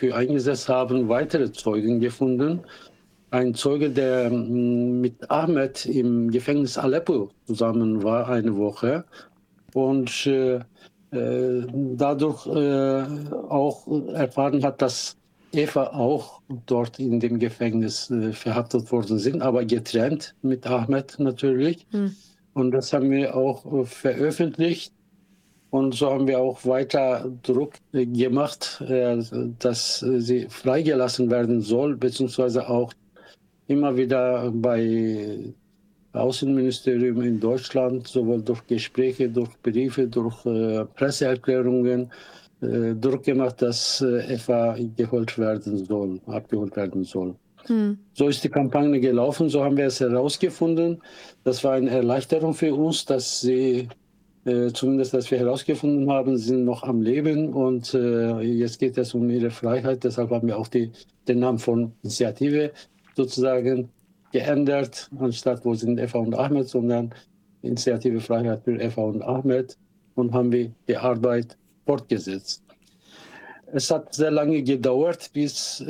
für eingesetzt haben, weitere Zeugen gefunden. Ein Zeuge, der mit Ahmed im Gefängnis Aleppo zusammen war eine Woche und dadurch auch erfahren hat, dass Eva auch dort in dem Gefängnis verhaftet worden sind, aber getrennt mit Ahmed natürlich. Und das haben wir auch veröffentlicht. Und so haben wir auch weiter Druck gemacht, dass sie freigelassen werden soll, beziehungsweise auch immer wieder bei Außenministerium in Deutschland, sowohl durch Gespräche, durch Briefe, durch Presseerklärungen, Druck gemacht, dass Eva abgeholt werden soll. So ist die Kampagne gelaufen, so haben wir es herausgefunden. Das war eine Erleichterung für uns, dass sie zumindest, dass wir herausgefunden haben, sind noch am Leben und jetzt geht es um ihre Freiheit. Deshalb haben wir auch den Namen von Initiative sozusagen geändert, anstatt wo sind Eva und Ahmed, sondern Initiative Freiheit für Eva und Ahmed, und haben wir die Arbeit fortgesetzt. Es hat sehr lange gedauert, bis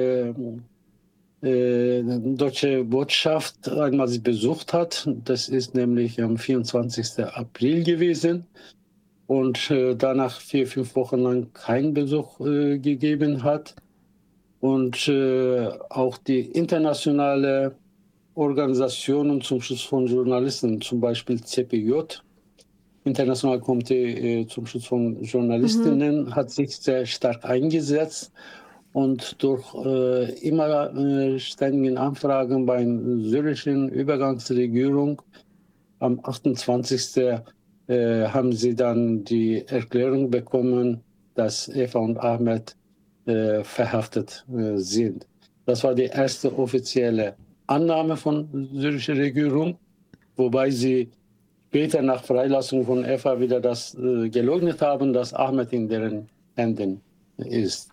deutsche Botschaft einmal sie besucht hat. Das ist nämlich am 24. April gewesen und danach 4-5 Wochen lang keinen Besuch gegeben hat. Und auch die internationale Organisationen zum Schutz von Journalisten, zum Beispiel CPJ, International Komitee zum Schutz von Journalistinnen, hat sich sehr stark eingesetzt. Und durch immer ständigen Anfragen bei der syrischen Übergangsregierung am 28. Haben sie dann die Erklärung bekommen, dass Eva und Ahmed verhaftet sind. Das war die erste offizielle Annahme von der syrischen Regierung, wobei sie später nach Freilassung von Eva wieder das geleugnet haben, dass Ahmed in deren Händen ist.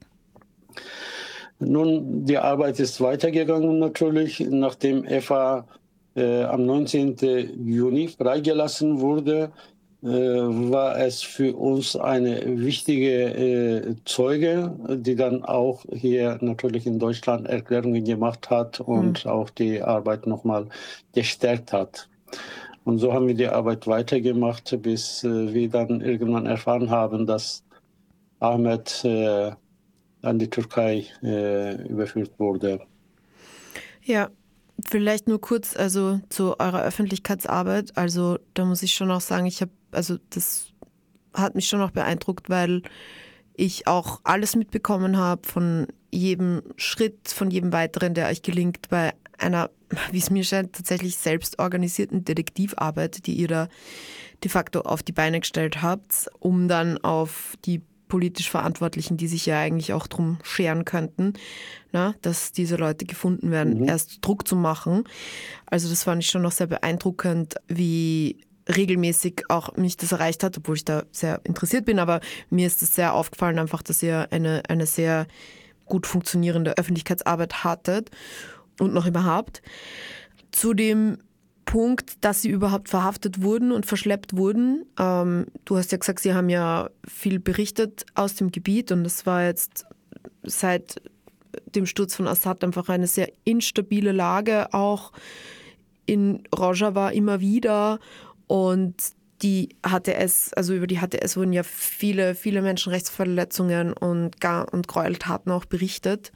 Nun, die Arbeit ist weitergegangen natürlich, nachdem Eva am 19. Juni freigelassen wurde, war es für uns eine wichtige Zeuge, die dann auch hier natürlich in Deutschland Erklärungen gemacht hat und auch die Arbeit nochmal gestärkt hat. Und so haben wir die Arbeit weitergemacht, bis wir dann irgendwann erfahren haben, dass Ahmed an die Türkei überführt wurde. Ja, vielleicht nur kurz also zu eurer Öffentlichkeitsarbeit. Also da muss ich schon auch sagen, das hat mich schon auch beeindruckt, weil ich auch alles mitbekommen habe von jedem Schritt, von jedem weiteren, der euch gelingt bei einer, wie es mir scheint, tatsächlich selbst organisierten Detektivarbeit, die ihr da de facto auf die Beine gestellt habt, um dann auf die politisch Verantwortlichen, die sich ja eigentlich auch drum scheren könnten, dass diese Leute gefunden werden, erst Druck zu machen. Also das fand ich schon noch sehr beeindruckend, wie regelmäßig auch mich das erreicht hat, obwohl ich da sehr interessiert bin, aber mir ist es sehr aufgefallen einfach, dass ihr eine sehr gut funktionierende Öffentlichkeitsarbeit hattet und noch immer habt. Zu dem Punkt, dass sie überhaupt verhaftet wurden und verschleppt wurden. Du hast ja gesagt, sie haben ja viel berichtet aus dem Gebiet und es war jetzt seit dem Sturz von Assad einfach eine sehr instabile Lage, auch in Rojava immer wieder, und die HTS, also über die HTS wurden ja viele Menschenrechtsverletzungen und Gräueltaten auch berichtet.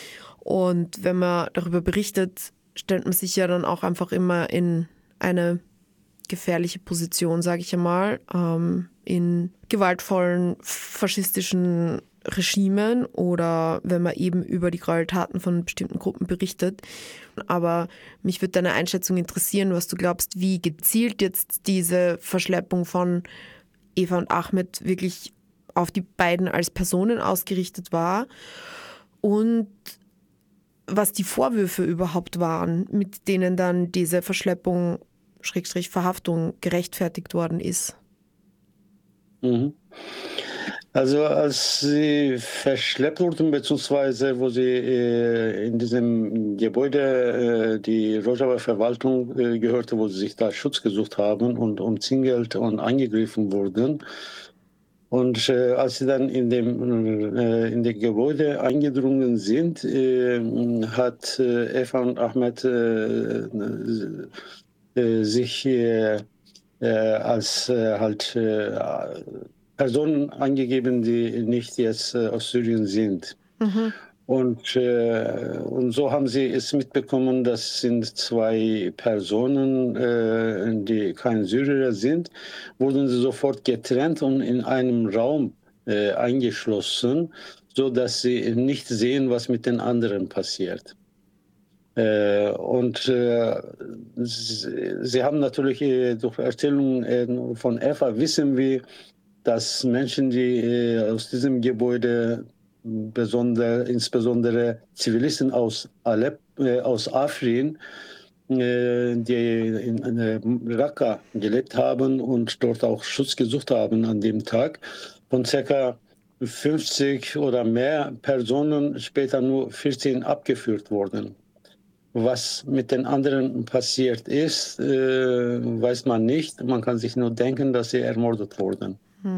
Und wenn man darüber berichtet, stellt man sich ja dann auch einfach immer in eine gefährliche Position, sage ich einmal, in gewaltvollen faschistischen Regimen oder wenn man eben über die Gräueltaten von bestimmten Gruppen berichtet. Aber mich würde deine Einschätzung interessieren, was du glaubst, wie gezielt jetzt diese Verschleppung von Eva und Ahmed wirklich auf die beiden als Personen ausgerichtet war und was die Vorwürfe überhaupt waren, mit denen dann diese Verschleppung / Verhaftung gerechtfertigt worden ist. Also als sie verschleppt wurden, beziehungsweise wo sie in diesem Gebäude die Rojava Verwaltung gehörte, wo sie sich da Schutz gesucht haben und umzingelt und angegriffen wurden. Und als sie dann in dem Gebäude eingedrungen sind, hat Eva und Ahmed sich als Personen angegeben, die nicht jetzt aus Syrien sind. Und so haben sie es mitbekommen, das sind 2 Personen, die kein Syrer sind, wurden sie sofort getrennt und in einem Raum eingeschlossen, so dass sie nicht sehen, was mit den anderen passiert. Sie haben natürlich durch Erzählungen von Eva wissen wir, dass Menschen, die aus diesem Gebäude, insbesondere Zivilisten aus aus Afrin, die in Raqqa gelebt haben und dort auch Schutz gesucht haben an dem Tag, von ca. 50 oder mehr Personen später nur 14 abgeführt wurden. Was mit den anderen passiert ist, weiß man nicht. Man kann sich nur denken, dass sie ermordet wurden.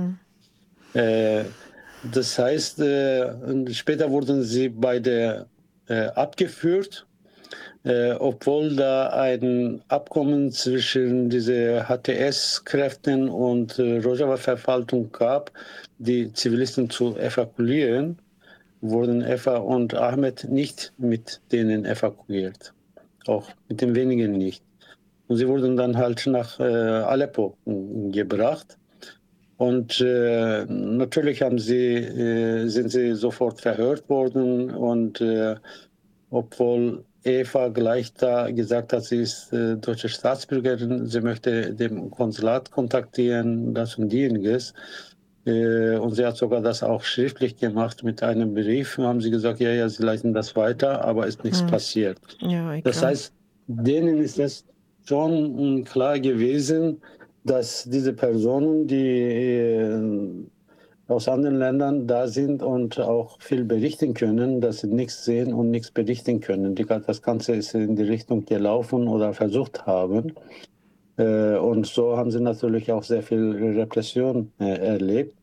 Das heißt, später wurden sie beide abgeführt, obwohl da ein Abkommen zwischen diesen HTS-Kräften und Rojava-Verwaltung gab, die Zivilisten zu evakuieren, wurden Eva und Ahmed nicht mit denen evakuiert. Auch mit den wenigen nicht. Und sie wurden dann halt nach Aleppo gebracht. Und natürlich sind sie sofort verhört worden. Und obwohl Eva gleich da gesagt hat, sie ist deutsche Staatsbürgerin, sie möchte dem Konsulat kontaktieren, das und dieniges. Und sie hat sogar das auch schriftlich gemacht mit einem Brief. Haben sie gesagt, ja, sie leiten das weiter, aber ist nichts passiert. Ja, das heißt, denen ist es schon klar gewesen, dass diese Personen, die aus anderen Ländern da sind und auch viel berichten können, dass sie nichts sehen und nichts berichten können. Das Ganze ist in die Richtung gelaufen oder versucht haben. Und so haben sie natürlich auch sehr viel Repression erlebt.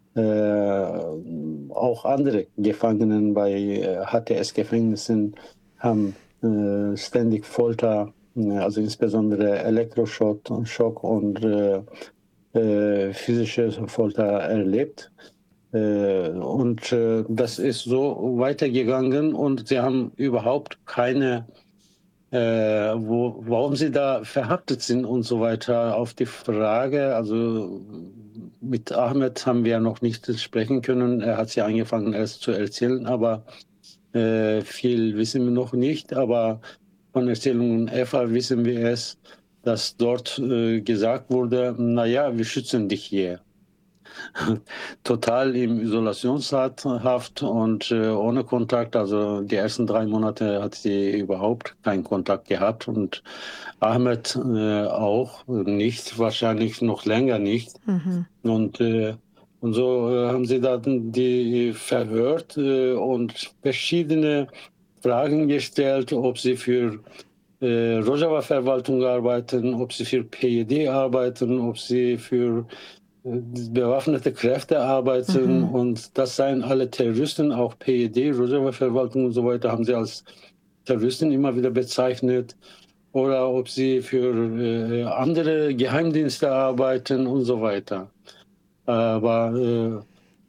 Auch andere Gefangenen bei HTS-Gefängnissen haben ständig Folter, also insbesondere Elektroschock und physische Folter erlebt. Und das ist so weitergegangen und sie haben überhaupt keine, warum sie da verhaftet sind und so weiter. Auf die Frage, also mit Ahmed haben wir ja noch nicht sprechen können. Er hat ja angefangen, erst zu erzählen, aber viel wissen wir noch nicht. Aber von Erzählungen Eva wissen wir es, dass dort gesagt wurde, naja, wir schützen dich hier. Total im Isolationshaft und ohne Kontakt. Also die ersten 3 Monate hat sie überhaupt keinen Kontakt gehabt und Ahmed auch nicht, wahrscheinlich noch länger nicht. Und so haben sie dann die verhört und verschiedene Fragen gestellt, ob sie für Rojava-Verwaltung arbeiten, ob sie für PYD arbeiten, ob sie für bewaffnete Kräfte arbeiten und das seien alle Terroristen, auch PYD, Rojava-Verwaltung und so weiter, haben sie als Terroristen immer wieder bezeichnet. Oder ob sie für andere Geheimdienste arbeiten und so weiter. Aber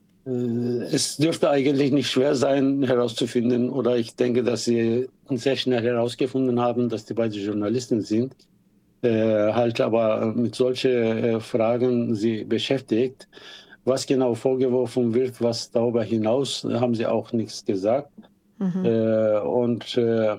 es dürfte eigentlich nicht schwer sein, herauszufinden, oder ich denke, dass sie sehr schnell herausgefunden haben, dass die beiden Journalisten sind. Halt aber mit solchen Fragen sie beschäftigt. Was genau vorgeworfen wird, was darüber hinaus, haben sie auch nichts gesagt. Und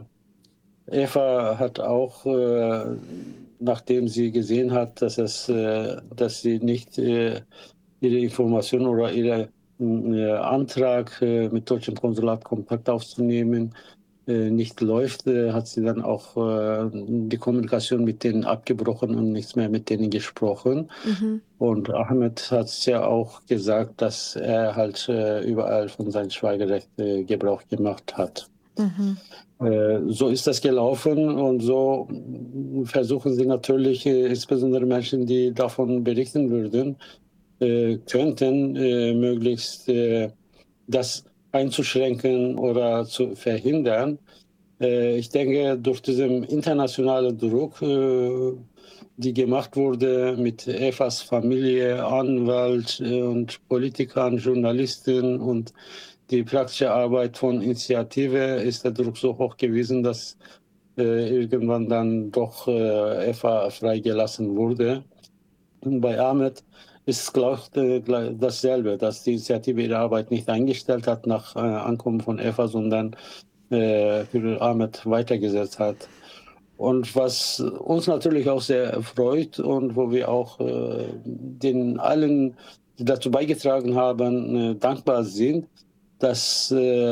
Eva hat auch, nachdem sie gesehen hat, dass sie nicht ihre Information oder ihren Antrag mit deutschem Konsulat Kontakt aufzunehmen nicht läuft, hat sie dann auch die Kommunikation mit denen abgebrochen und nichts mehr mit denen gesprochen. Und Ahmed hat es ja auch gesagt, dass er halt überall von seinem Schweigerecht Gebrauch gemacht hat. So ist das gelaufen und so versuchen sie natürlich, insbesondere Menschen, die davon berichten würden, könnten, möglichst das einzuschränken oder zu verhindern. Ich denke, durch diesen internationalen Druck, die gemacht wurde mit Evas Familie, Anwalt und Politikern, Journalisten und die praktische Arbeit von Initiative, ist der Druck so hoch gewesen, dass irgendwann dann doch Eva freigelassen wurde. Und bei Ahmed ist es, glaube ich, dasselbe, dass die Initiative ihre Arbeit nicht eingestellt hat nach Ankommen von Eva, sondern für Ahmed weitergesetzt hat. Und was uns natürlich auch sehr freut und wo wir auch den allen, die dazu beigetragen haben, dankbar sind, dass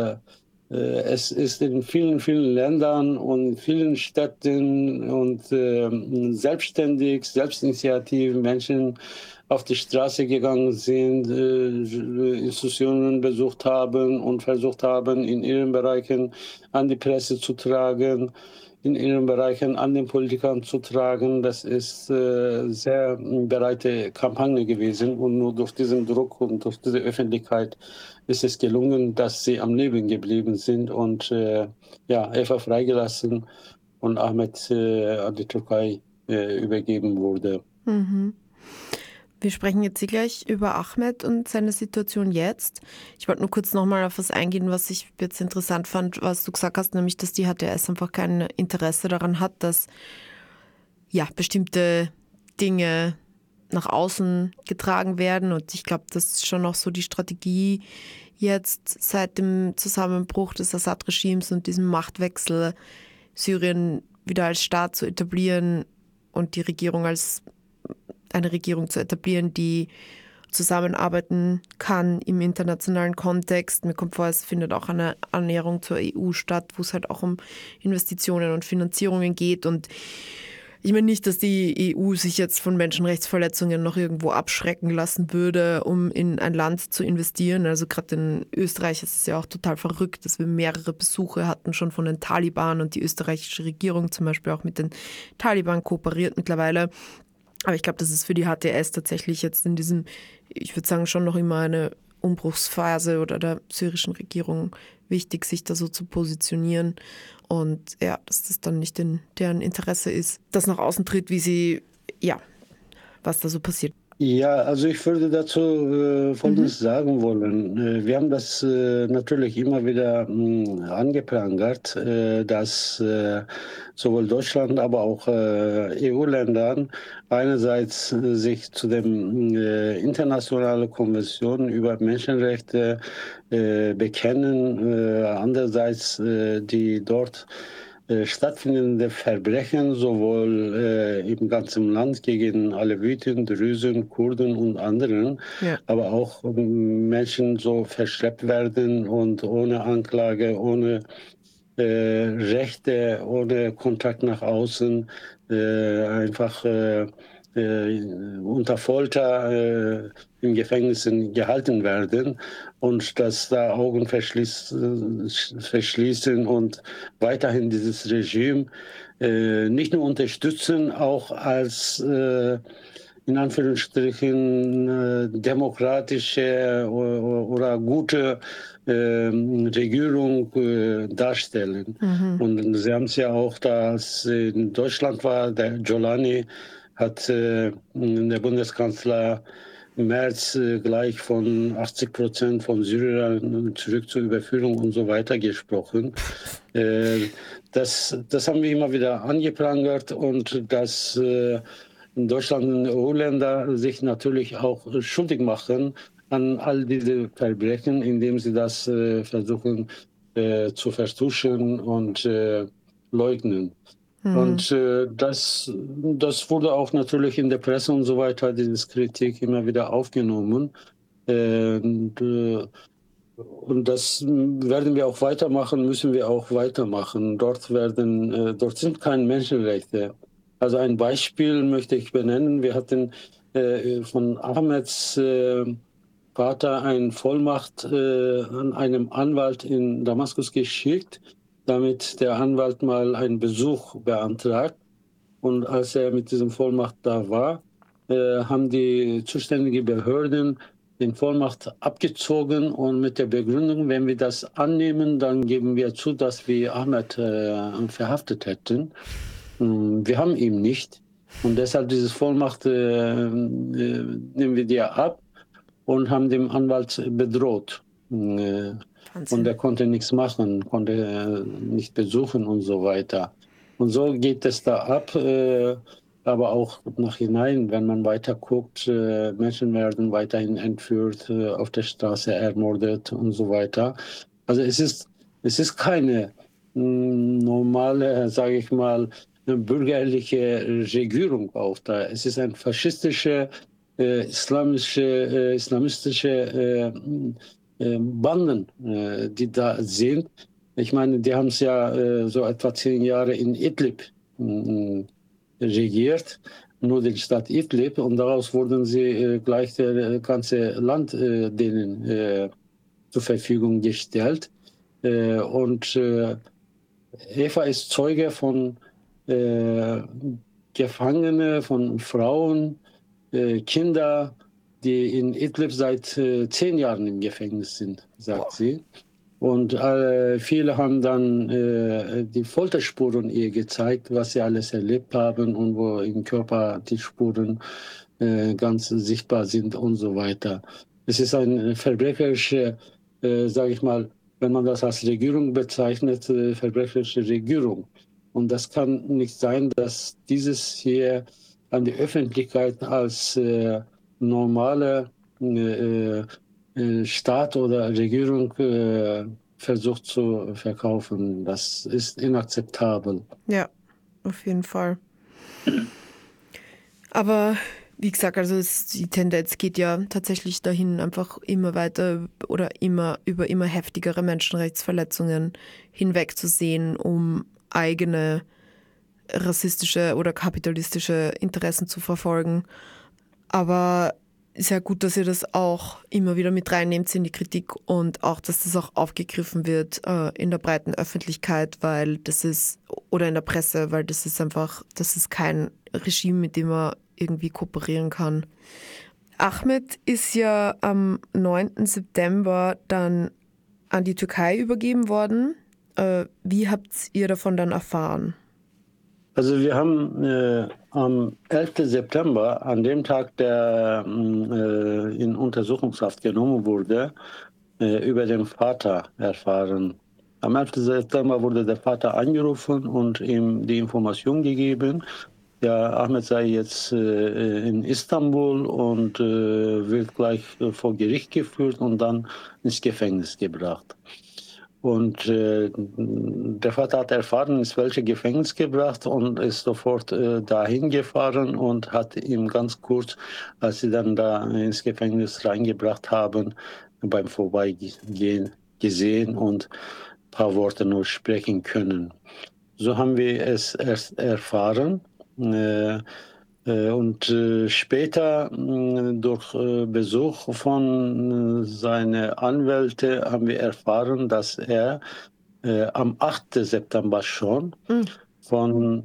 es ist in vielen, vielen Ländern und vielen Städten und selbstständig, Selbstinitiativen Menschen auf die Straße gegangen sind, Institutionen besucht haben und versucht haben, in ihren Bereichen an die Presse zu tragen, in ihren Bereichen an den Politikern zu tragen. Das ist sehr breite Kampagne gewesen und nur durch diesen Druck und durch diese Öffentlichkeit ist es gelungen, dass sie am Leben geblieben sind und Eva freigelassen und Ahmed an die Türkei übergeben wurde. Mhm. Wir sprechen jetzt hier gleich über Ahmed und seine Situation jetzt. Ich wollte nur kurz nochmal auf was eingehen, was ich jetzt interessant fand, was du gesagt hast, nämlich, dass die HTS einfach kein Interesse daran hat, dass ja, bestimmte Dinge nach außen getragen werden. Und ich glaube, das ist schon auch so die Strategie jetzt seit dem Zusammenbruch des Assad-Regimes und diesem Machtwechsel, Syrien wieder als Staat zu etablieren und die Regierung als eine Regierung zu etablieren, die zusammenarbeiten kann im internationalen Kontext. Mir kommt vor, es findet auch eine Annäherung zur EU statt, wo es halt auch um Investitionen und Finanzierungen geht. Und ich meine nicht, dass die EU sich jetzt von Menschenrechtsverletzungen noch irgendwo abschrecken lassen würde, um in ein Land zu investieren. Also gerade in Österreich ist es ja auch total verrückt, dass wir mehrere Besuche hatten schon von den Taliban und die österreichische Regierung zum Beispiel auch mit den Taliban kooperiert mittlerweile. Aber ich glaube, das ist für die HTS tatsächlich jetzt in diesem, ich würde sagen, schon noch immer eine Umbruchsphase oder der syrischen Regierung wichtig, sich da so zu positionieren. Und ja, dass das dann nicht in deren Interesse ist, das nach außen tritt, wie sie, ja, was da so passiert. Ja, also ich würde dazu Folgendes sagen wollen. Wir haben das natürlich immer wieder angeprangert, dass sowohl Deutschland, aber auch EU-Ländern einerseits sich zu den internationalen Konventionen über Menschenrechte bekennen, andererseits die dort stattfindende Verbrechen sowohl im ganzen Land gegen Aleviten, Drusen, Kurden und anderen, aber auch Menschen so verschleppt werden und ohne Anklage, ohne Rechte, ohne Kontakt nach außen, einfach unter Folter in Gefängnissen gehalten werden und dass da Augen verschließen und weiterhin dieses Regime nicht nur unterstützen, auch als in Anführungsstrichen demokratische oder gute Regierung darstellen. Und Sie haben es ja auch, da es in Deutschland war, der Jolani hat der Bundeskanzler im März gleich von 80% von Syrern zurück zur Überführung und so weiter gesprochen. Das haben wir immer wieder angeprangert und dass in Deutschland und EU-Länder sich natürlich auch schuldig machen an all diese Verbrechen, indem sie das versuchen zu vertuschen und leugnen. Und das wurde auch natürlich in der Presse und so weiter, diese Kritik immer wieder aufgenommen. Und das werden wir auch weitermachen, müssen wir auch weitermachen. Dort sind keine Menschenrechte. Also ein Beispiel möchte ich benennen. Wir hatten von Ahmeds Vater eine Vollmacht an einem Anwalt in Damaskus geschickt, damit der Anwalt mal einen Besuch beantragt. Und als er mit diesem Vollmacht da war, haben die zuständigen Behörden den Vollmacht abgezogen und mit der Begründung, wenn wir das annehmen, dann geben wir zu, dass wir Ahmed verhaftet hätten. Wir haben ihn nicht und deshalb diese Vollmacht nehmen wir dir ab und haben den Anwalt bedroht. Und er konnte nichts machen, konnte nicht besuchen und so weiter. Und so geht es da ab. Aber auch nachhinein, wenn man weiter guckt, Menschen werden weiterhin entführt, auf der Straße ermordet und so weiter. Also es ist keine normale, sage ich mal, bürgerliche Regierung auch da. Es ist eine faschistische, islamistische Banden, die da sind. Ich meine, die haben es ja so etwa 10 Jahre in Idlib regiert, nur die Stadt Idlib, und daraus wurden sie gleich das ganze Land denen zur Verfügung gestellt. Und Eva ist Zeuge von Gefangenen, von Frauen, Kinder, die in Idlib seit 10 Jahren im Gefängnis sind, sagt sie. Und viele haben dann die Folterspuren ihr gezeigt, was sie alles erlebt haben und wo im Körper die Spuren ganz sichtbar sind und so weiter. Es ist eine verbrecherische, sage ich mal, wenn man das als Regierung bezeichnet, verbrecherische Regierung. Und das kann nicht sein, dass dieses hier an die Öffentlichkeit als normale Staat oder Regierung versucht zu verkaufen. Das ist inakzeptabel. Ja, auf jeden Fall. Aber wie gesagt, also die Tendenz geht ja tatsächlich dahin, einfach immer weiter oder über immer heftigere Menschenrechtsverletzungen hinwegzusehen, um eigene rassistische oder kapitalistische Interessen zu verfolgen. Aber ist ja gut, dass ihr das auch immer wieder mit reinnehmt in die Kritik und auch, dass das auch aufgegriffen wird in der breiten Öffentlichkeit, weil das ist, oder in der Presse, weil das ist einfach, das ist kein Regime, mit dem man irgendwie kooperieren kann. Ahmed ist ja am 9. September dann an die Türkei übergeben worden. Wie habt ihr davon dann erfahren? Also wir haben am 11. September, an dem Tag, der in Untersuchungshaft genommen wurde, über den Vater erfahren. Am 11. September wurde der Vater angerufen und ihm die Information gegeben, ja, Ahmed sei jetzt in Istanbul und wird gleich vor Gericht geführt und dann ins Gefängnis gebracht. Und der Vater hat erfahren, ins welche Gefängnis gebracht und ist sofort dahin gefahren und hat ihm ganz kurz, als sie dann da ins Gefängnis reingebracht haben, beim Vorbeigehen gesehen und ein paar Worte nur sprechen können. So haben wir es erst erfahren. Und später durch Besuch von seinen Anwälten haben wir erfahren, dass er am 8. September schon von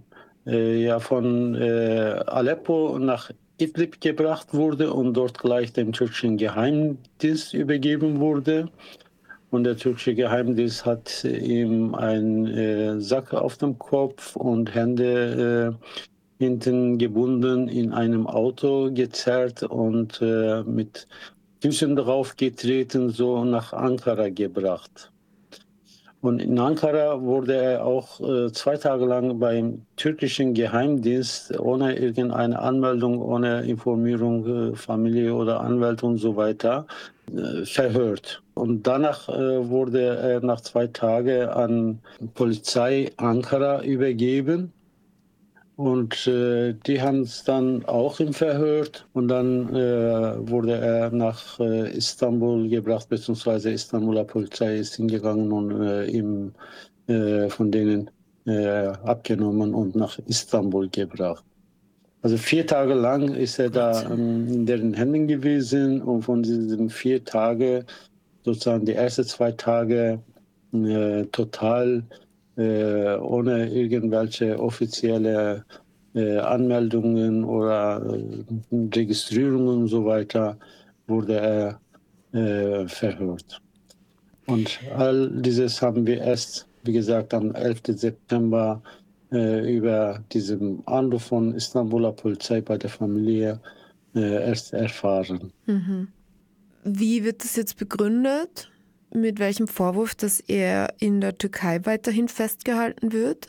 Aleppo nach Idlib gebracht wurde und dort gleich dem türkischen Geheimdienst übergeben wurde. Und der türkische Geheimdienst hat ihm einen Sack auf dem Kopf und Hände hinten gebunden in einem Auto gezerrt und mit Füßen drauf getreten, so nach Ankara gebracht. Und in Ankara wurde er auch 2 Tage lang beim türkischen Geheimdienst ohne irgendeine Anmeldung, ohne Informierung Familie oder Anwälte und so weiter verhört. Und danach wurde er nach 2 Tagen an Polizei Ankara übergeben. Und die haben es dann auch ihm verhört und dann wurde er nach Istanbul gebracht, beziehungsweise Istanbuler Polizei ist hingegangen und ihm von denen abgenommen und nach Istanbul gebracht. Also 4 Tage lang ist er da in deren Händen gewesen und von diesen 4 Tagen, sozusagen die ersten 2 Tage, total ohne irgendwelche offizielle Anmeldungen oder Registrierungen und so weiter wurde er verhört. Und all dieses haben wir erst, wie gesagt, am 11. September über diesen Anruf von Istanbuler Polizei bei der Familie erst erfahren. Wie wird das jetzt begründet? Mit welchem Vorwurf, dass er in der Türkei weiterhin festgehalten wird?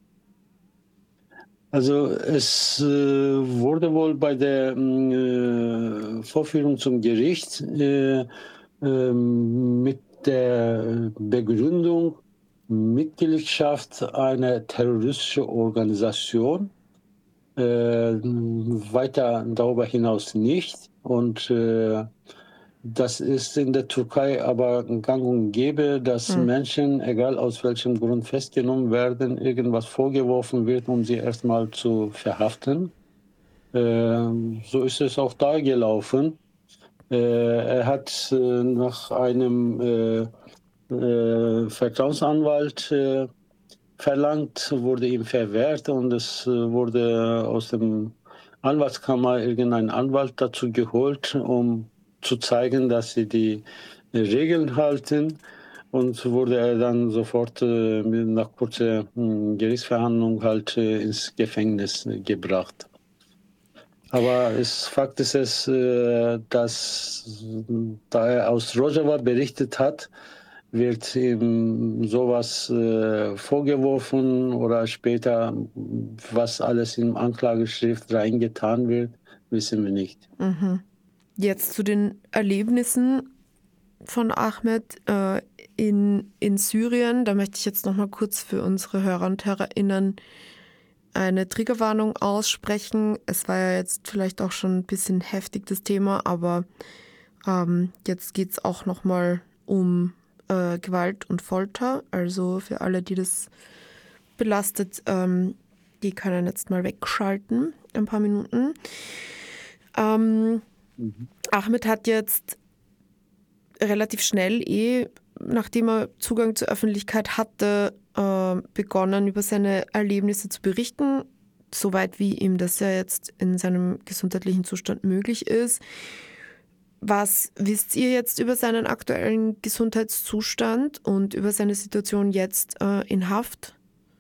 Also es wurde wohl bei der Vorführung zum Gericht mit der Begründung Mitgliedschaft einer terroristischen Organisation, weiter darüber hinaus nicht. Und das ist in der Türkei aber gang und gäbe, dass Menschen, egal aus welchem Grund festgenommen werden, irgendwas vorgeworfen wird, um sie erstmal zu verhaften. So ist es auch da gelaufen. Er hat nach einem Vertrauensanwalt verlangt, wurde ihm verwehrt und es wurde aus dem Anwaltskammer irgendein Anwalt dazu geholt, um zu zeigen, dass sie die Regeln halten. Und wurde er dann sofort nach kurzer Gerichtsverhandlung halt ins Gefängnis gebracht. Aber Fakt ist es, dass da er aus Rojava berichtet hat, wird ihm sowas vorgeworfen oder später, was alles in Anklageschrift reingetan wird, wissen wir nicht. Jetzt zu den Erlebnissen von Ahmed in Syrien. Da möchte ich jetzt noch mal kurz für unsere Hörer und Hörerinnen eine Triggerwarnung aussprechen. Es war ja jetzt vielleicht auch schon ein bisschen heftig, das Thema, aber jetzt geht es auch noch mal um Gewalt und Folter. Also für alle, die das belastet, die können jetzt mal wegschalten, ein paar Minuten. Ahmed hat jetzt relativ schnell, nachdem er Zugang zur Öffentlichkeit hatte, begonnen, über seine Erlebnisse zu berichten, soweit wie ihm das ja jetzt in seinem gesundheitlichen Zustand möglich ist. Was wisst ihr jetzt über seinen aktuellen Gesundheitszustand und über seine Situation jetzt in Haft?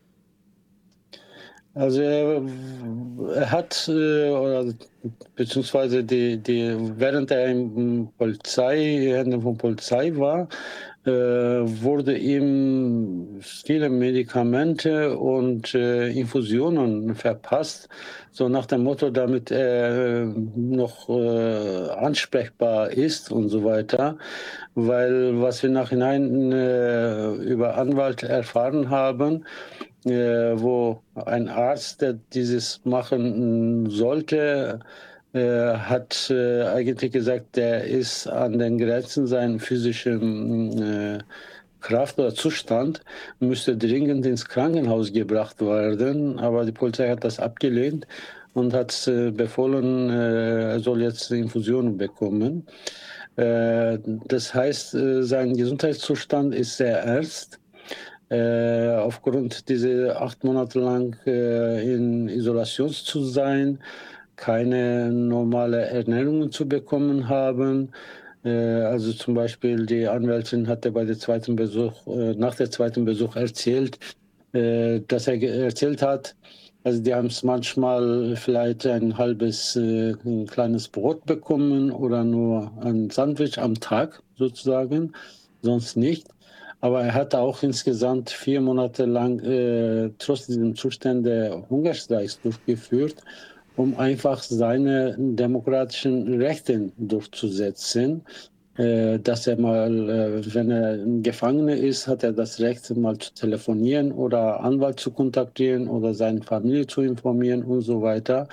Also er hat, oder beziehungsweise während er in Händen von Polizei war, wurde ihm viele Medikamente und Infusionen verpasst, so nach dem Motto, damit er noch ansprechbar ist und so weiter. Weil was wir nachhinein über Anwalt erfahren haben, wo ein Arzt, der dieses machen sollte, hat eigentlich gesagt, der ist an den Grenzen seiner physischen Kraft oder Zustand, müsste dringend ins Krankenhaus gebracht werden. Aber die Polizei hat das abgelehnt und hat befohlen, er soll jetzt Infusionen bekommen. Das heißt, sein Gesundheitszustand ist sehr ernst. Aufgrund dieser 8 Monate lang in Isolation zu sein, keine normale Ernährung zu bekommen haben. Also zum Beispiel die Anwältin hatte nach der zweiten Besuch erzählt, dass er erzählt hat, also die haben es manchmal vielleicht ein halbes ein kleines Brot bekommen oder nur ein Sandwich am Tag sozusagen, sonst nicht. Aber er hatte auch insgesamt 4 Monate lang trotz diesem Zustände Hungerstreiks durchgeführt, um einfach seine demokratischen Rechte durchzusetzen. Dass er mal, wenn er ein Gefangener ist, hat er das Recht, mal zu telefonieren oder Anwalt zu kontaktieren oder seine Familie zu informieren und so weiter.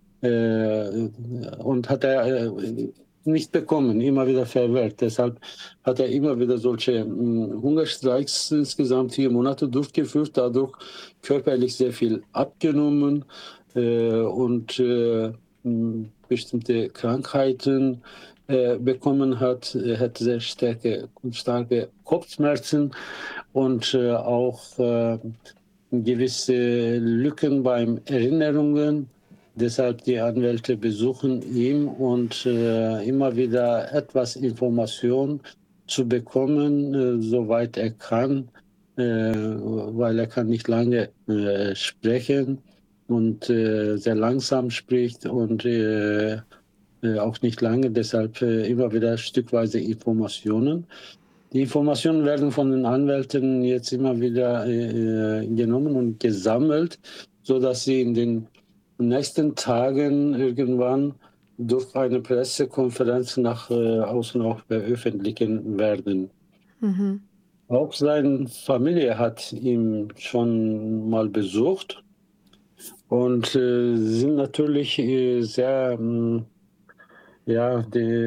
Und hat er nicht bekommen, immer wieder verwehrt. Deshalb hat er immer wieder solche Hungerstreiks insgesamt 4 Monate durchgeführt, dadurch körperlich sehr viel abgenommen und bestimmte Krankheiten bekommen hat. Er hat sehr starke Kopfschmerzen und auch gewisse Lücken beim Erinnerungen. Deshalb die Anwälte besuchen ihn und immer wieder etwas Information zu bekommen, soweit er kann, weil er kann nicht lange sprechen und sehr langsam spricht und auch nicht lange, deshalb immer wieder stückweise Informationen. Die Informationen werden von den Anwälten jetzt immer wieder genommen und gesammelt, sodass sie in den nächsten Tagen irgendwann durch eine Pressekonferenz nach außen auch veröffentlichen werden. Mhm. Auch seine Familie hat ihn schon mal besucht und sind natürlich sehr, ja,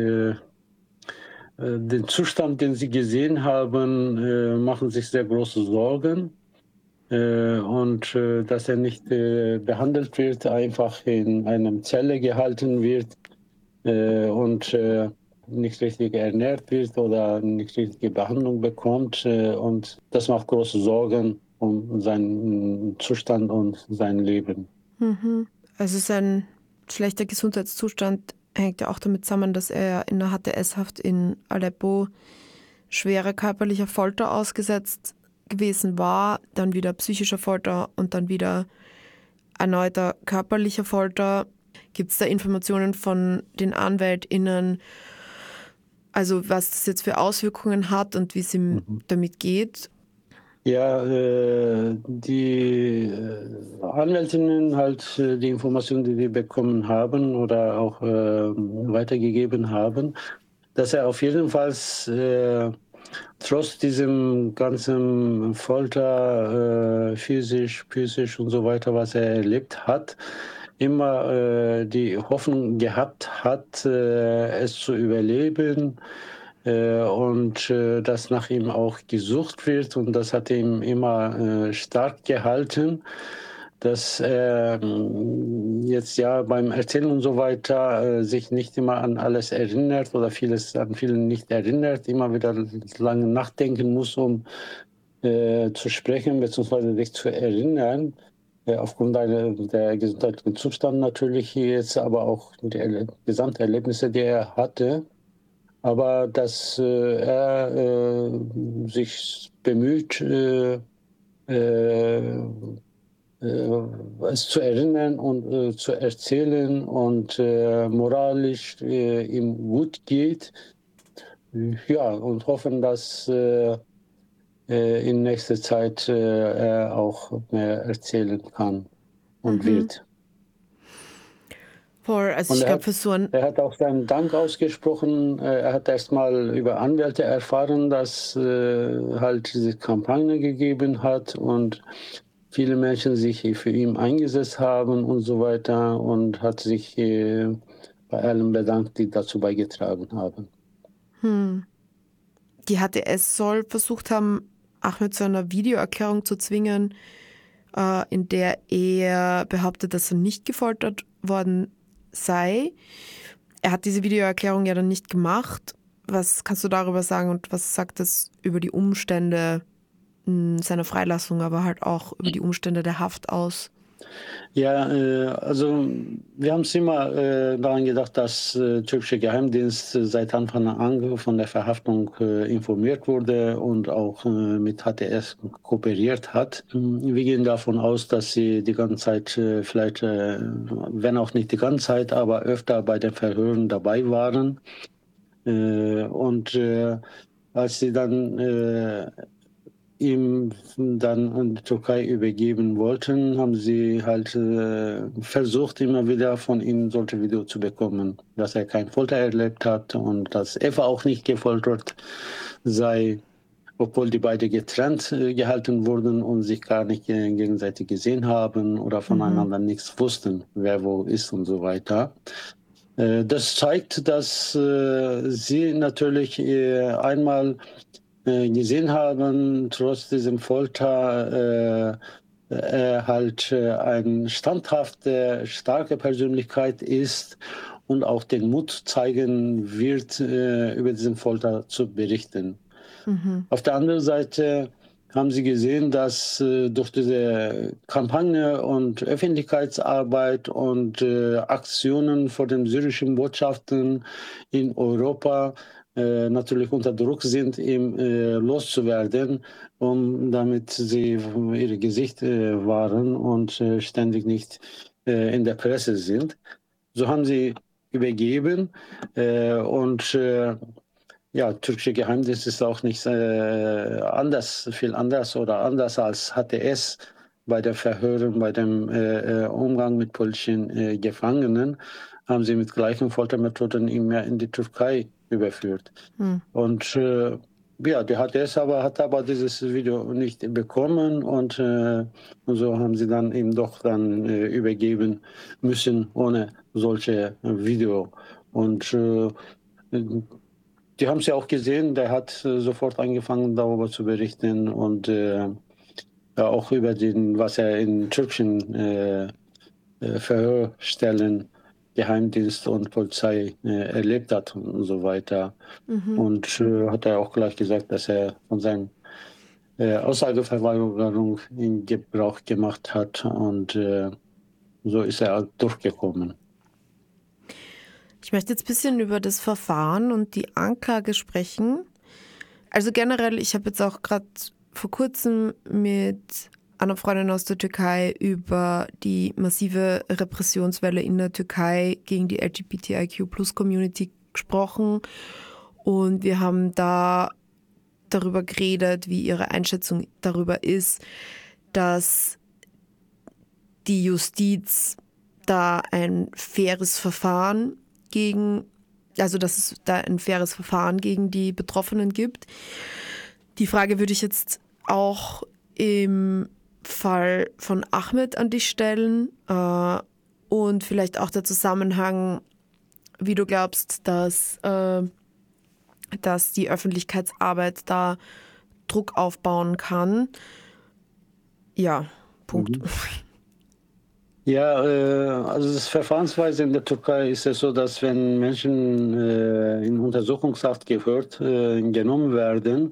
den Zustand, den sie gesehen haben, machen sich sehr große Sorgen. Und dass er nicht behandelt wird, einfach in einer Zelle gehalten wird und nicht richtig ernährt wird oder nicht richtige Behandlung bekommt. Und das macht große Sorgen um seinen Zustand und sein Leben. Mhm. Also sein schlechter Gesundheitszustand hängt ja auch damit zusammen, dass er in der HTS-Haft in Aleppo schwerer körperlicher Folter ausgesetzt gewesen war, dann wieder psychischer Folter und dann wieder erneuter körperlicher Folter. Gibt es da Informationen von den AnwältInnen, also was das jetzt für Auswirkungen hat und wie es ihm damit geht? Ja, die Anwältinnen halt die Informationen, die wir bekommen haben oder auch weitergegeben haben, dass er auf jeden Fall trotz diesem ganzen Folter, physisch, psychisch und so weiter, was er erlebt hat, immer die Hoffnung gehabt hat, es zu überleben und dass nach ihm auch gesucht wird. Und das hat ihn immer stark gehalten, dass er jetzt ja beim Erzählen und so weiter sich nicht immer an alles erinnert oder an vielen nicht erinnert, immer wieder lange nachdenken muss, um zu sprechen bzw. sich zu erinnern. Aufgrund der gesundheitlichen Zustand natürlich jetzt, aber auch die Gesamterlebnisse, die er hatte. Aber dass er sich bemüht, es zu erinnern und zu erzählen und moralisch ihm gut geht. Ja, und hoffen, dass in nächster Zeit er auch mehr erzählen kann und wird. Voll, also Und ich glaube für so ein... er hat auch seinen Dank ausgesprochen. Er hat erst mal über Anwälte erfahren, dass halt diese Kampagne gegeben hat und viele Menschen sich für ihn eingesetzt haben und so weiter und hat sich bei allen bedankt, die dazu beigetragen haben. Die HTS soll versucht haben, Ahmed zu einer Videoerklärung zu zwingen, in der er behauptet, dass er nicht gefoltert worden sei. Er hat diese Videoerklärung ja dann nicht gemacht. Was kannst du darüber sagen und was sagt das über die Umstände seiner Freilassung, aber halt auch über die Umstände der Haft aus? Ja, also wir haben es immer daran gedacht, dass türkische Geheimdienst seit Anfang an von der Verhaftung informiert wurde und auch mit HTS kooperiert hat. Wir gehen davon aus, dass sie die ganze Zeit vielleicht, wenn auch nicht die ganze Zeit, aber öfter bei den Verhören dabei waren. Und als sie dann ihm dann an die Türkei übergeben wollten, haben sie halt versucht, immer wieder von ihm solche Videos zu bekommen, dass er kein Folter erlebt hat und dass Eva auch nicht gefoltert sei, obwohl die beiden getrennt gehalten wurden und sich gar nicht gegenseitig gesehen haben oder voneinander nichts wussten, wer wo ist und so weiter. Das zeigt, dass sie natürlich einmal gesehen haben, trotz diesem Folter halt eine standhafte, starke Persönlichkeit ist und auch den Mut zeigen wird, über diesen Folter zu berichten. Auf der anderen Seite haben sie gesehen, dass durch diese Kampagne und Öffentlichkeitsarbeit und Aktionen vor den syrischen Botschaften in Europa natürlich unter Druck sind, ihm loszuwerden, damit sie ihr Gesicht wahren und ständig nicht in der Presse sind. So haben sie übergeben und ja, türkische Geheimdienst ist auch nicht viel anders oder anders als HTS bei den Verhören, bei dem Umgang mit politischen Gefangenen, haben sie mit gleichen Foltermethoden immer in die Türkei überführt. Und ja, die HTS hat aber dieses Video nicht bekommen und so haben sie dann ihm doch dann übergeben müssen ohne solche Video. Und die haben es ja auch gesehen, der hat sofort angefangen, darüber zu berichten und ja, auch über was er in türkischen Verhörstellen, Geheimdienst und Polizei erlebt hat und so weiter. Und hat er auch gleich gesagt, dass er von seiner Aussageverweigerung in Gebrauch gemacht hat und so ist er halt durchgekommen. Ich möchte jetzt ein bisschen über das Verfahren und die Anklage sprechen. Also generell, ich habe jetzt auch gerade vor kurzem mit einer Freundin aus der Türkei über die massive Repressionswelle in der Türkei gegen die LGBTIQ-Plus-Community gesprochen. Und wir haben da darüber geredet, wie ihre Einschätzung darüber ist, dass die Justiz da ein faires Verfahren dass es da ein faires Verfahren gegen die Betroffenen gibt. Die Frage würde ich jetzt auch im Fall von Ahmed an dich stellen und vielleicht auch der Zusammenhang, wie du glaubst, dass die Öffentlichkeitsarbeit da Druck aufbauen kann. Ja, Punkt. Ja, also das Verfahrensweise in der Türkei ist es so, dass wenn Menschen in Untersuchungshaft genommen werden,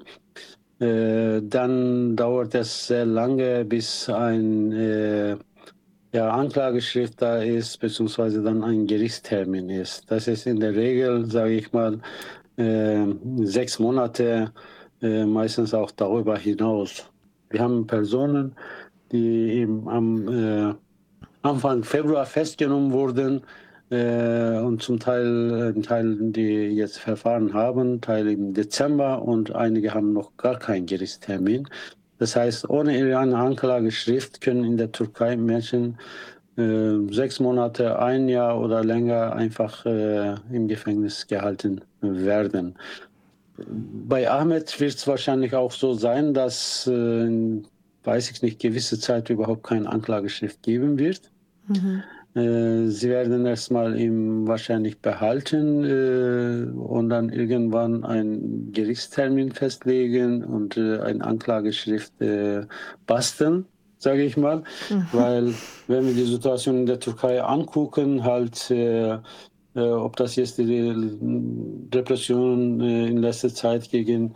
dann dauert es sehr lange, bis ein Anklageschrift da ist, beziehungsweise dann ein Gerichtstermin ist. Das ist in der Regel, sage ich mal, 6 Monate, meistens auch darüber hinaus. Wir haben Personen, die eben am Anfang Februar festgenommen wurden und zum Teil die jetzt Verfahren haben, Teil im Dezember und einige haben noch gar keinen Gerichtstermin. Das heißt, ohne eine Anklageschrift können in der Türkei Menschen 6 Monate, 1 Jahr oder länger einfach im Gefängnis gehalten werden. Bei Ahmed wird es wahrscheinlich auch so sein, dass weiß ich nicht, gewisse Zeit überhaupt keine Anklageschrift geben wird. Sie werden erstmal ihn wahrscheinlich behalten und dann irgendwann einen Gerichtstermin festlegen und eine Anklageschrift basteln, sage ich mal. Weil wenn wir die Situation in der Türkei angucken, halt ob das jetzt die Repression in letzter Zeit gegen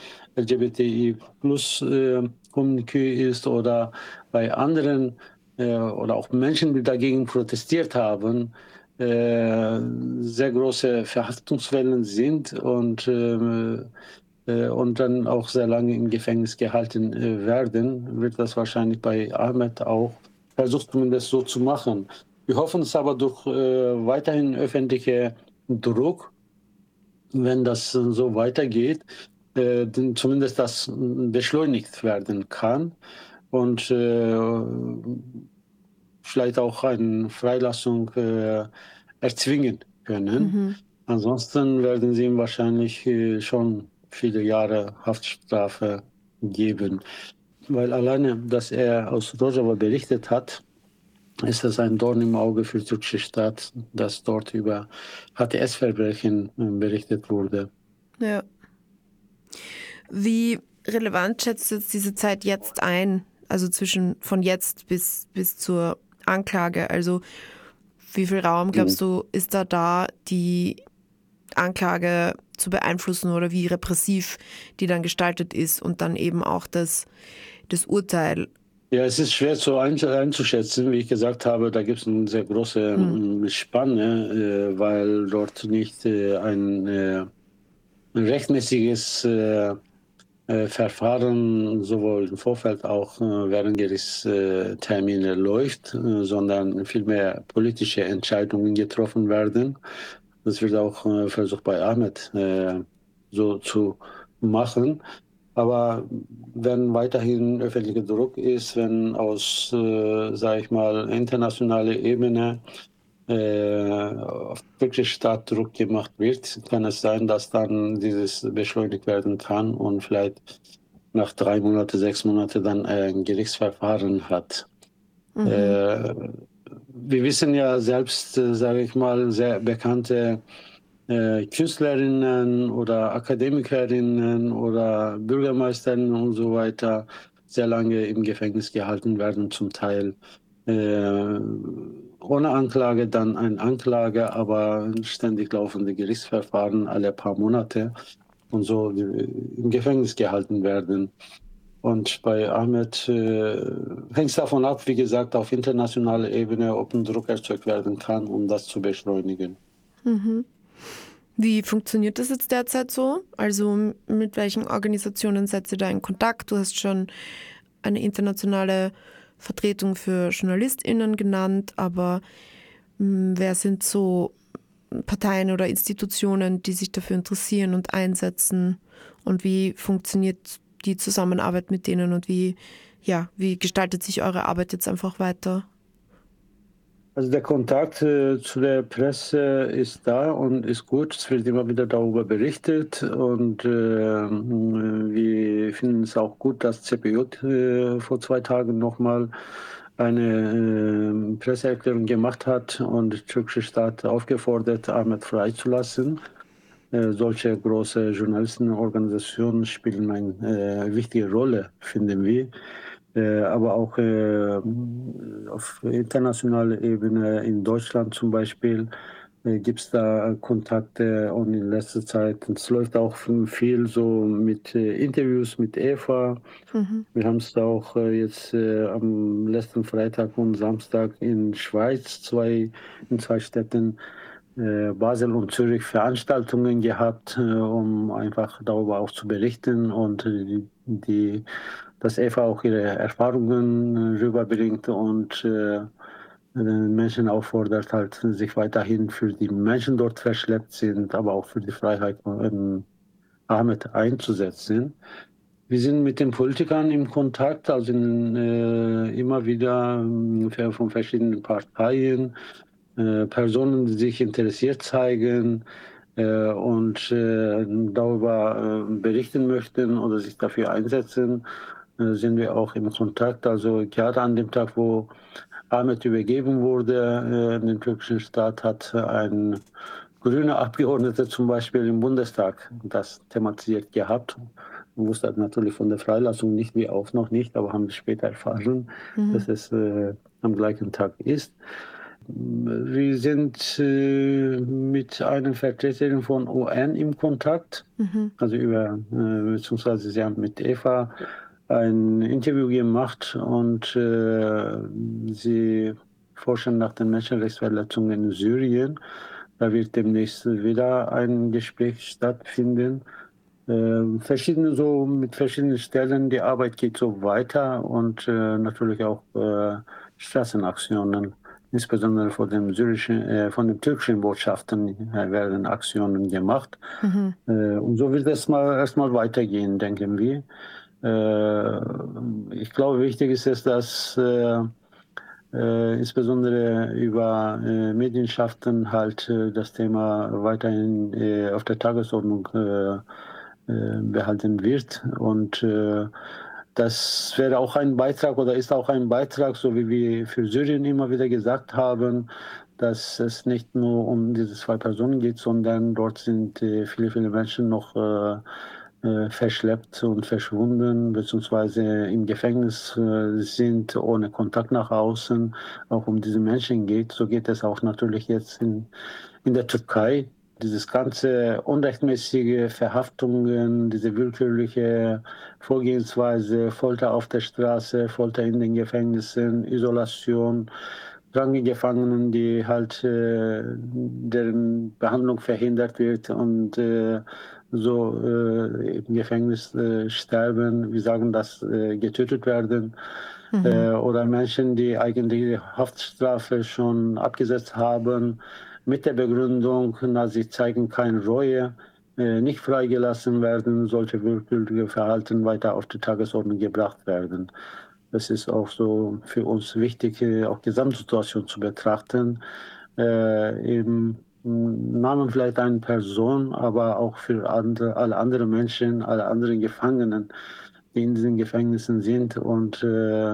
LGBTI-Plus-Community ist oder bei anderen oder auch Menschen, die dagegen protestiert haben, sehr große Verhaftungswellen sind und dann auch sehr lange im Gefängnis gehalten werden, wird das wahrscheinlich bei Ahmed auch versucht, zumindest so zu machen. Wir hoffen es aber durch weiterhin öffentlichen Druck, wenn das so weitergeht, zumindest das beschleunigt werden kann und vielleicht auch eine Freilassung erzwingen können. Ansonsten werden sie ihm wahrscheinlich schon viele Jahre Haftstrafe geben. Weil alleine, dass er aus Rojava berichtet hat, ist das ein Dorn im Auge für die türkische Staat, dass dort über HTS-Verbrechen berichtet wurde. Ja. Wie relevant schätzt du jetzt diese Zeit jetzt ein? Also von jetzt bis zur Anklage? Also wie viel Raum, glaubst du, ist da, die Anklage zu beeinflussen oder wie repressiv die dann gestaltet ist und dann eben auch das das Urteil? Ja, es ist schwer so einzuschätzen. Wie ich gesagt habe, da gibt es eine sehr große Spanne, weil dort nicht ein rechtmäßiges Verfahren sowohl im Vorfeld auch während Gerichtstermine läuft, sondern vielmehr politische Entscheidungen getroffen werden. Das wird auch versucht bei Ahmed so zu machen. Aber wenn weiterhin öffentlicher Druck ist, wenn aus, sage ich mal, internationaler Ebene auf wirklich stark Druck gemacht wird, kann es sein, dass dann dieses beschleunigt werden kann und vielleicht nach 3 Monate, 6 Monate dann ein Gerichtsverfahren hat. Wir wissen ja selbst, sage ich mal, sehr bekannte Künstlerinnen oder Akademikerinnen oder Bürgermeisterinnen und so weiter sehr lange im Gefängnis gehalten werden, zum Teil ohne Anklage, dann ein Anklage, aber ständig laufende Gerichtsverfahren alle paar Monate und so im Gefängnis gehalten werden. Und bei Ahmed hängt es davon ab, wie gesagt, auf internationaler Ebene, ob ein Druck erzeugt werden kann, um das zu beschleunigen. Wie funktioniert das jetzt derzeit so? Also mit welchen Organisationen setzt ihr da in Kontakt? Du hast schon eine internationale Vertretung für JournalistInnen genannt, aber wer sind so Parteien oder Institutionen, die sich dafür interessieren und einsetzen? Und wie funktioniert die Zusammenarbeit mit denen und wie gestaltet sich eure Arbeit jetzt einfach weiter? Also der Kontakt zu der Presse ist da und ist gut. Es wird immer wieder darüber berichtet und wir finden es auch gut, dass CPJ vor 2 Tagen nochmal eine Presseerklärung gemacht hat und der türkische Staat aufgefordert, Ahmed freizulassen. Solche große Journalistenorganisationen spielen eine wichtige Rolle, finden wir. Aber auch auf internationaler Ebene, in Deutschland zum Beispiel, gibt es da Kontakte und in letzter Zeit, es läuft auch viel so mit Interviews mit Eva. Wir haben es auch jetzt am letzten Freitag und Samstag in Schweiz, in 2 Städten, Basel und Zürich, Veranstaltungen gehabt, um einfach darüber auch zu berichten und dass Eva auch ihre Erfahrungen rüberbringt und Menschen auffordert, halt sich weiterhin für die Menschen dort verschleppt sind, aber auch für die Freiheit von Ahmed einzusetzen. Wir sind mit den Politikern im Kontakt, also immer wieder von verschiedenen Parteien, Personen, die sich interessiert zeigen und darüber berichten möchten oder sich dafür einsetzen, sind wir auch im Kontakt. Also gerade an dem Tag, wo Ahmed übergeben wurde, in den türkischen Staat, hat ein grüner Abgeordneter zum Beispiel im Bundestag das thematisiert gehabt. Man wusste natürlich von der Freilassung nicht, wie auch noch nicht, aber haben wir später erfahren, dass es am gleichen Tag ist. Wir sind mit einer Vertreterin von UN im Kontakt, also beziehungsweise sie haben mit Eva ein Interview gemacht und sie forschen nach den Menschenrechtsverletzungen in Syrien. Da wird demnächst wieder ein Gespräch stattfinden. Mit verschiedenen Stellen. Die Arbeit geht so weiter und natürlich auch Straßenaktionen, insbesondere von den türkischen Botschaften werden Aktionen gemacht. Und so wird es erstmal weitergehen, denken wir. Ich glaube, wichtig ist es, dass insbesondere über Medienschaften halt das Thema weiterhin auf der Tagesordnung behalten wird. Und das wäre auch ein Beitrag oder ist auch ein Beitrag, so wie wir für Syrien immer wieder gesagt haben, dass es nicht nur um diese 2 Personen geht, sondern dort sind viele, viele Menschen noch verschleppt und verschwunden, beziehungsweise im Gefängnis sind, ohne Kontakt nach außen, auch um diese Menschen geht. So geht es auch natürlich jetzt in der Türkei. dieses ganze unrechtmäßige Verhaftungen, diese willkürliche Vorgehensweise, Folter auf der Straße, Folter in den Gefängnissen, Isolation, kranke Gefangenen, die halt deren Behandlung verhindert wird und im Gefängnis sterben, wir sagen das, getötet werden. Oder Menschen, die eigentlich die Haftstrafe schon abgesetzt haben, mit der Begründung, na, sie zeigen keine Reue, nicht freigelassen werden, sollte willkürliche Verhalten weiter auf die Tagesordnung gebracht werden. Das ist auch so für uns wichtig, auch Gesamtsituation zu betrachten. Im Namen vielleicht einer Person, aber auch für alle anderen Menschen, alle anderen Gefangenen, die in diesen Gefängnissen sind und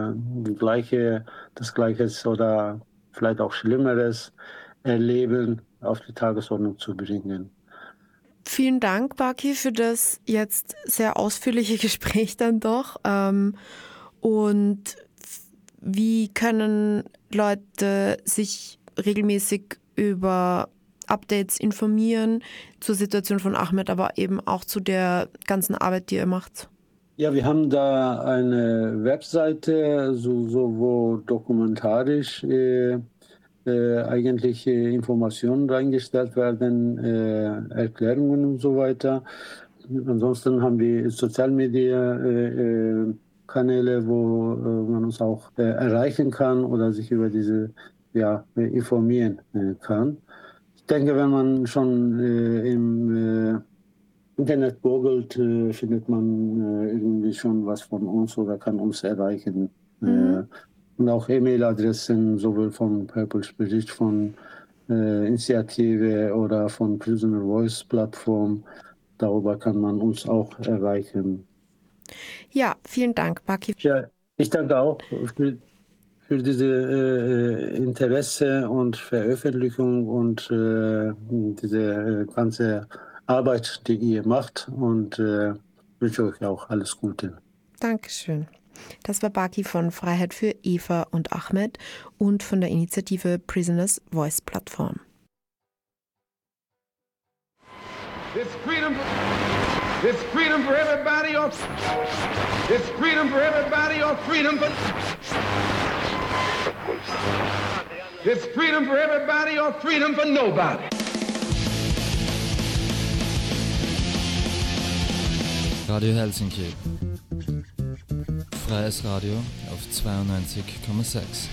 das Gleiche oder vielleicht auch Schlimmeres erleben, auf die Tagesordnung zu bringen. Vielen Dank, Baki, für das jetzt sehr ausführliche Gespräch dann doch. Und wie können Leute sich regelmäßig über Updates informieren zur Situation von Ahmed, aber eben auch zu der ganzen Arbeit, die ihr macht? Ja, wir haben da eine Webseite, wo dokumentarisch eigentlich Informationen reingestellt werden, Erklärungen und so weiter. Ansonsten haben wir Sozialmedia-Kanäle, wo man uns auch erreichen kann oder sich über diese informieren kann. Ich denke, wenn man schon im Internet googelt, findet man irgendwie schon was von uns oder kann uns erreichen. Und auch E-Mail-Adressen, sowohl von Purple Spirit, von Initiative oder von Prisoner Voice Plattform. Darüber kann man uns auch erreichen. Ja, vielen Dank, Baki. Ja, ich danke auch für diese Interesse und Veröffentlichung und diese ganze Arbeit, die ihr macht, und wünsche euch auch alles Gute. Dankeschön. Das war Baki von Freiheit für Eva und Ahmed und von der Initiative Prisoners Voice Plattform. This freedom for everybody, or this freedom for everybody, or freedom for this freedom for everybody, or freedom for nobody. Radio Helsinki. Freies Radio auf 92,6.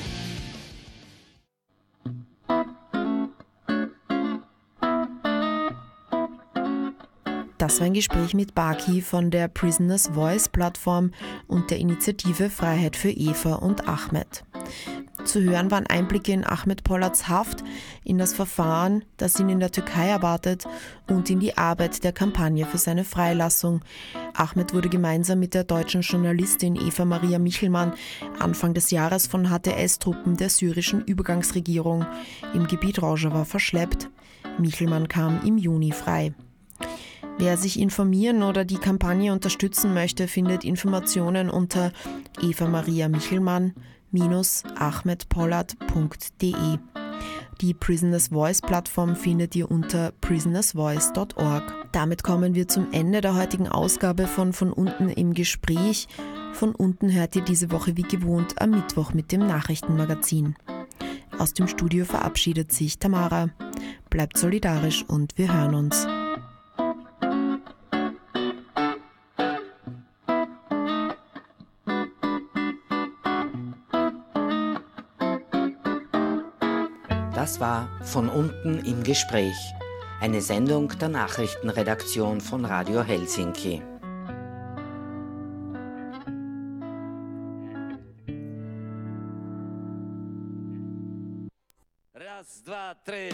Das war ein Gespräch mit Baki von der Prisoners Voice Plattform und der Initiative Freiheit für Eva und Ahmed. Zu hören waren Einblicke in Ahmed Pollats Haft, in das Verfahren, das ihn in der Türkei erwartet, und in die Arbeit der Kampagne für seine Freilassung. Ahmed wurde gemeinsam mit der deutschen Journalistin Eva Maria Michelmann Anfang des Jahres von HTS-Truppen der syrischen Übergangsregierung im Gebiet Rojava verschleppt. Michelmann kam im Juni frei. Wer sich informieren oder die Kampagne unterstützen möchte, findet Informationen unter evamaria-michelmann-ahmedpollat.de. Die Prisoners Voice Plattform findet ihr unter prisonersvoice.org. Damit kommen wir zum Ende der heutigen Ausgabe von unten im Gespräch. Von unten hört ihr diese Woche wie gewohnt am Mittwoch mit dem Nachrichtenmagazin. Aus dem Studio verabschiedet sich Tamara. Bleibt solidarisch und wir hören uns. Das war von unten im Gespräch, eine Sendung der Nachrichtenredaktion von Radio Helsinki. Raz, dva, tri.